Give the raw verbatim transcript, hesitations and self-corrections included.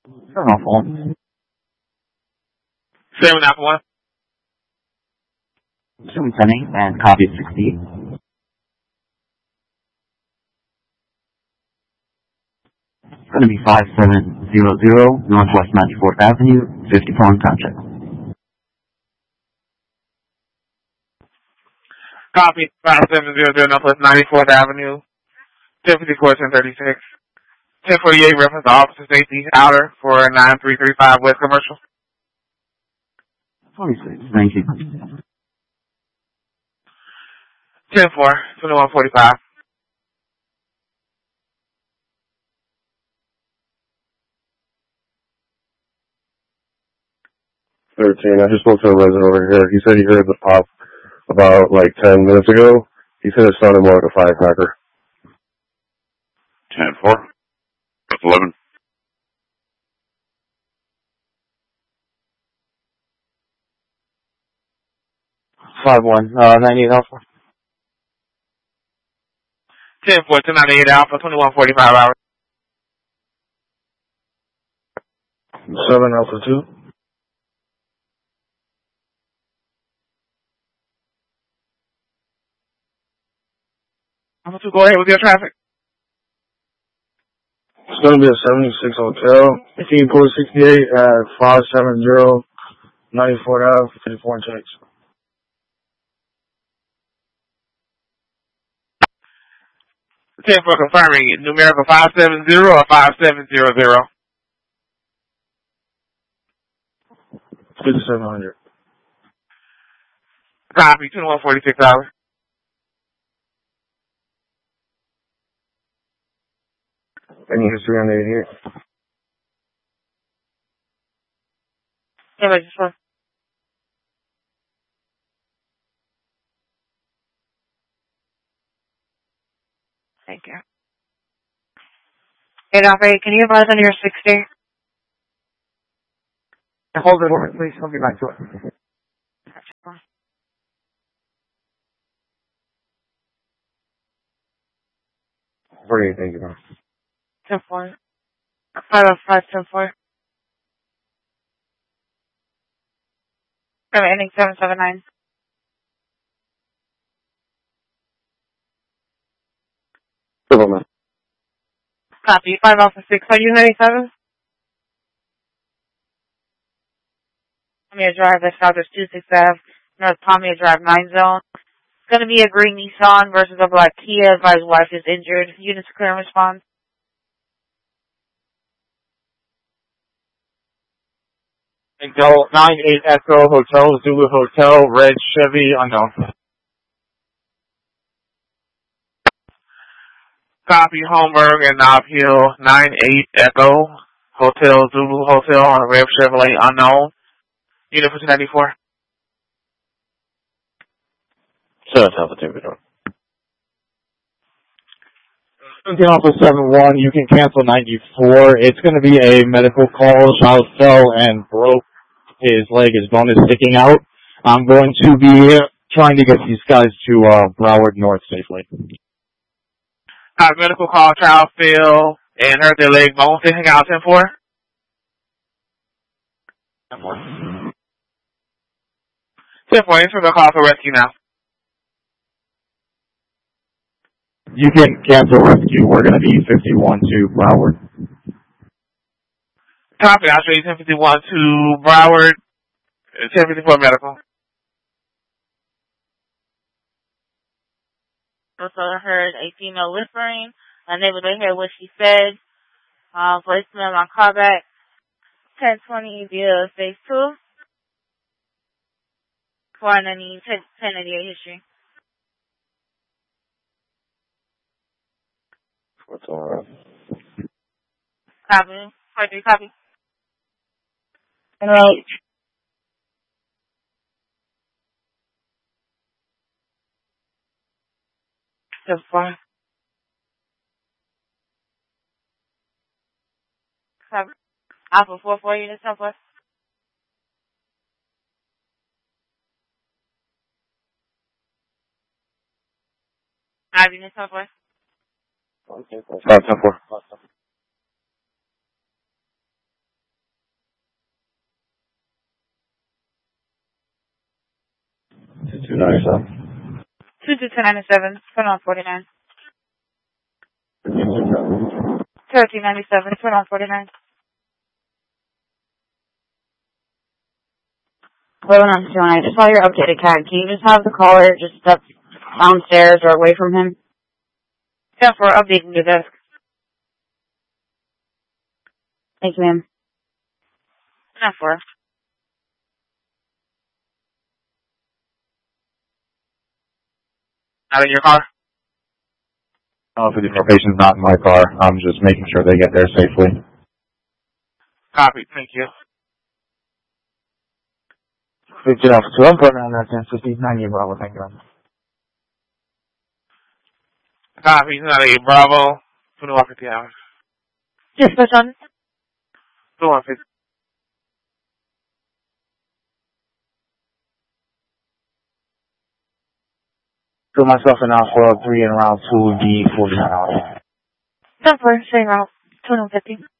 Turn off one. Seven Alpha One. Zoom ten eight and copy sixty. It's going to be five seven zero zero Northwest ninety-fourth Avenue, fifty-four on contract. Copy five seven zero zero Northwest ninety-fourth Avenue, ten fifty-four, ten thirty-six. ten forty-eight reference to Officer Safety Outer for nine three three five West Commercial. twenty-six, thank you. ten four, twenty-one forty-five. thirteen. I just spoke to a resident over here. He said he heard the pop about like ten minutes ago. He said it sounded more like a firecracker. ten four. That's eleven. five one, uh, ninety-eight Alpha. ten four, ten ninety-eight Alpha, twenty-one forty-five hours. seven Alpha two. Alpha two, go ahead with your traffic. It's going to be a seventy-six hotel. Team four sixty-eight at five seven zero ninety-fourth Avenue, fifty-four and change. ten four confirming numerical five seven zero or five seven zero zero. fifty-seven hundred. Copy, twenty-one forty-six hours. Any history on there here? Yeah, but just one. Thank you. Hey, Alpha, can you advise on your sixty? Hold it for me, please. I'll be back to it. What do you think about? ten four. five oh five, ten four. Seven, ending seven seven nine. Silverman. Copy, five Alpha six. Are you ninety-seven? Palmia Drive, West Southwest two six Ave, North Palmia Drive nine zone. It's going to be a green Nissan versus a black Kia. Advised wife is injured. Units clear and response. Del nine eight Echo Hotel, Zulu Hotel, red Chevy, unknown. Copy, Holmberg and Knob Hill, nine eight Echo, Hotel, Zulu Hotel, on a red Chevrolet, unknown. Unit for two ninety-four. So that's Alpha two. seventeen Alpha seven one, you can cancel ninety-four. It's going to be a medical call. Child fell and broke his leg. His bone is sticking out. I'm going to be trying to get these guys to uh, Broward North safely. Uh, medical call, child fell and hurt their leg, bone sticking out, ten four. ten four. ten four, answer the call for rescue now. You can cancel rescue. We're going to be fifty-one to Broward. Copy, I'll show you ten fifty-one to Broward, ten fifty-four medical. Also heard a female whispering, unable to hear what she said. Uh, voicemail on callback, ten twenty via phase two. For any ten eighty-eight history. What's on? Copy. four three, copy. Right. That's fine. Copy. Alpha four four units, Southwest. Five units, Southwest. Five ten four. ninety-seven. two two two ninety-seven, turn on forty-nine. thirteen ninety-seven, turn on forty-nine. eleven on two one. I just saw your updated C A D. Can you just have the caller just step downstairs or away from him? ten four, updating your desk. Thank you, ma'am. ten four. Out in your car? Oh, fifty-four patients not in my car. I'm just making sure they get there safely. Copy. Thank you. fifteen off two. I'm putting on that ten fifty. ninety Bravo. Thank you. Copy. ninety-eight Bravo. twenty-one fifty hours. Yes, push on. twenty-one fifty. Put myself in out for three and round two would be forty-nine hours. ten four, same route, twenty-one fifty.